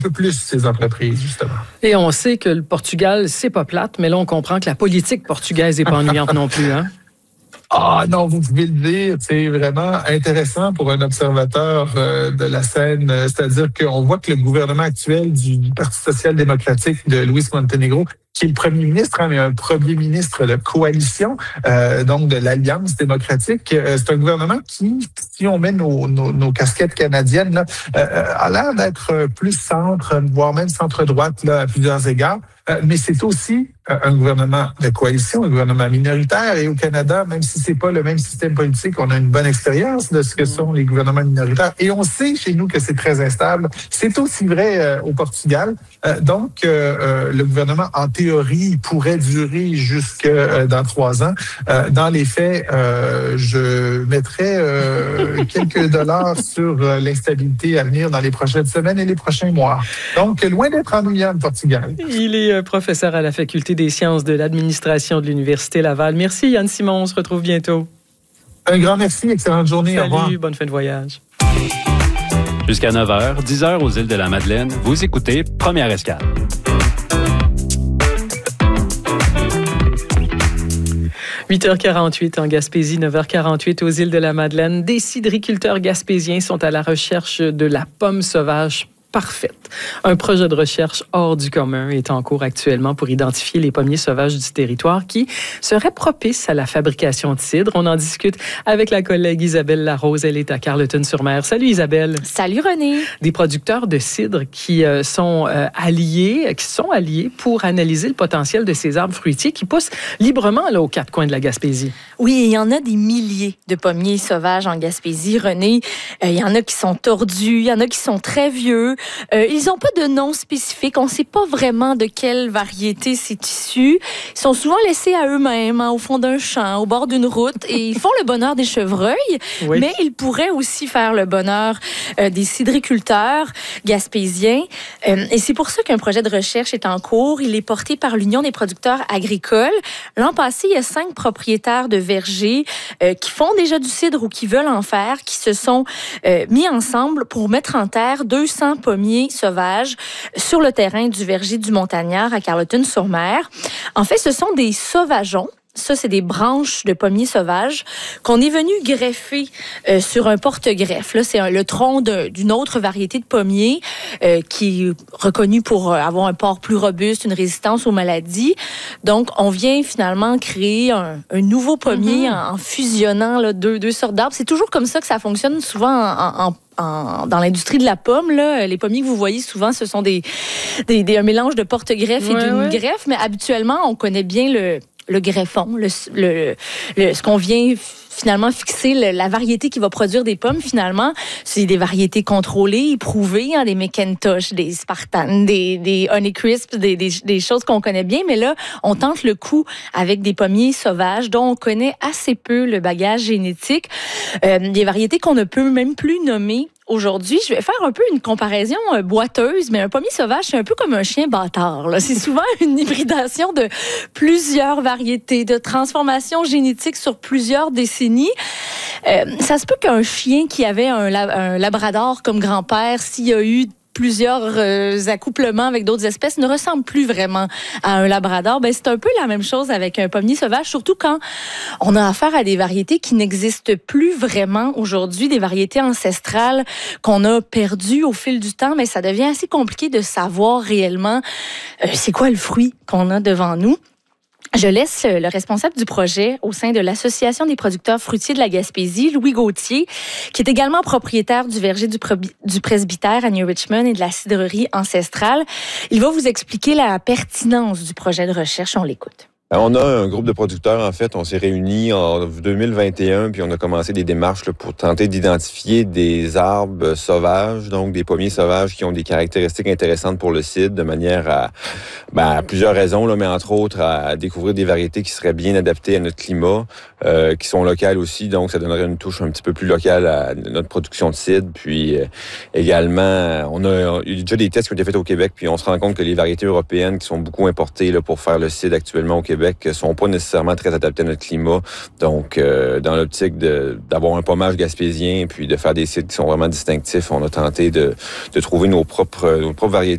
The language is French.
peu plus ces entreprises, justement. Et on sait que le Portugal, c'est pas plate, mais là, on comprend que la politique portugaise n'est pas ennuyante non plus, hein? Ah non, vous pouvez le dire, c'est vraiment intéressant pour un observateur de la scène. C'est-à-dire qu'on voit que le gouvernement actuel du Parti social-démocratique de Luis Montenegro, qui est le premier ministre, mais un premier ministre de coalition, donc de l'Alliance démocratique, c'est un gouvernement qui, si on met nos casquettes canadiennes, là, a l'air d'être plus centre, voire même centre-droite là, à plusieurs égards. Mais c'est aussi un gouvernement de coalition, un gouvernement minoritaire. Et au Canada, même si c'est pas le même système politique, on a une bonne expérience de ce que sont les gouvernements minoritaires. Et on sait chez nous que c'est très instable. C'est aussi vrai au Portugal. Donc, le gouvernement, en théorie, pourrait durer jusque dans 3 ans. Dans les faits, je mettrais quelques dollars sur l'instabilité à venir dans les prochaines semaines et les prochains mois. Donc, loin d'être ennuyant, le Portugal. Il est professeur à la Faculté des sciences de l'administration de l'Université Laval. Merci Yann Simon, on se retrouve bientôt. Un grand merci, excellente journée. Salut, au revoir. Bonne fin de voyage. Jusqu'à 9h, 10h aux îles de la Madeleine, vous écoutez Première Escale. « 8h48 en Gaspésie, 9h48 aux îles de la Madeleine. Des cidriculteurs gaspésiens sont à la recherche de la pomme sauvage parfaite. Un projet de recherche hors du commun est en cours actuellement pour identifier les pommiers sauvages du territoire qui seraient propices à la fabrication de cidre. On en discute avec la collègue Isabelle Larose. Elle est à Carleton-sur-Mer. Salut Isabelle. Salut René. Des producteurs de cidre qui sont alliés pour analyser le potentiel de ces arbres fruitiers qui poussent librement là, aux 4 coins de la Gaspésie. Oui, il y en a des milliers de pommiers sauvages en Gaspésie, René. Il y en a qui sont tordus, il y en a qui sont très vieux. Ils n'ont pas de nom spécifique. On ne sait pas vraiment de quelle variété c'est issu. Ils sont souvent laissés à eux-mêmes, au fond d'un champ, au bord d'une route, et ils font le bonheur des chevreuils, oui. Mais ils pourraient aussi faire le bonheur des cidriculteurs gaspésiens. Et c'est pour ça qu'un projet de recherche est en cours. Il est porté par l'Union des producteurs agricoles. L'an passé, il y a 5 propriétaires de vergers qui font déjà du cidre ou qui veulent en faire, qui se sont mis ensemble pour mettre en terre 200 pommiers sauvages sur le terrain du verger du Montagnard à Carleton-sur-Mer. En fait, ce sont des sauvageons. Ça, c'est des branches de pommiers sauvages qu'on est venu greffer sur un porte-greffe. Là, c'est le tronc d'une autre variété de pommiers qui est reconnu pour avoir un port plus robuste, une résistance aux maladies. Donc, on vient finalement créer un nouveau pommier en fusionnant là, deux sortes d'arbres. C'est toujours comme ça que ça fonctionne souvent dans l'industrie de la pomme. Là. Les pommiers que vous voyez souvent, ce sont un mélange de porte-greffe et d'une greffe. Mais habituellement, on connaît bien le greffon, ce qu'on vient finalement fixer, la variété qui va produire des pommes, finalement, c'est des variétés contrôlées, éprouvées, des McIntosh, des Spartan, des Honeycrisp, des choses qu'on connaît bien, mais là, on tente le coup avec des pommiers sauvages dont on connaît assez peu le bagage génétique, des variétés qu'on ne peut même plus nommer. Aujourd'hui, je vais faire un peu une comparaison boiteuse, mais un pommier sauvage, c'est un peu comme un chien bâtard. Là. C'est souvent une hybridation de plusieurs variétés, de transformations génétiques sur plusieurs décennies. Ça se peut qu'un chien qui avait un labrador comme grand-père, s'il y a eu plusieurs accouplements avec d'autres espèces, ne ressemble plus vraiment à un labrador. Ben, c'est un peu la même chose avec un pommier sauvage, surtout quand on a affaire à des variétés qui n'existent plus vraiment aujourd'hui, des variétés ancestrales qu'on a perdues au fil du temps, mais ça devient assez compliqué de savoir réellement c'est quoi le fruit qu'on a devant nous. Je laisse le responsable du projet au sein de l'Association des producteurs fruitiers de la Gaspésie, Louis Gauthier, qui est également propriétaire du verger du Presbytère à New Richmond et de la cidrerie ancestrale. Il va vous expliquer la pertinence du projet de recherche. On l'écoute. On a un groupe de producteurs, en fait, on s'est réunis en 2021, puis on a commencé des démarches là, pour tenter d'identifier des arbres sauvages, donc des pommiers sauvages qui ont des caractéristiques intéressantes pour le cidre, de manière à plusieurs raisons, là, mais entre autres à découvrir des variétés qui seraient bien adaptées à notre climat, qui sont locales aussi, donc ça donnerait une touche un petit peu plus locale à notre production de cidre. Puis également, il y a déjà des tests qui ont été faits au Québec, puis on se rend compte que les variétés européennes qui sont beaucoup importées là, pour faire le cidre actuellement au Québec sont pas nécessairement très adaptés à notre climat. Donc, dans l'optique d'avoir un pommage gaspésien puis de faire des cidres qui sont vraiment distinctifs, on a tenté de trouver nos propres variétés